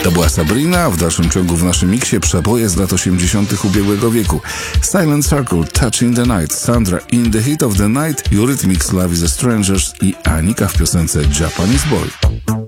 To była Sabrina, a w dalszym ciągu w naszym miksie przeboje z lat 80. ubiegłego wieku. Silent Circle, Touch in the Night, Sandra in the Heat of the Night, Eurythmics, Love is a Strangers i Anika w piosence Japanese Boy.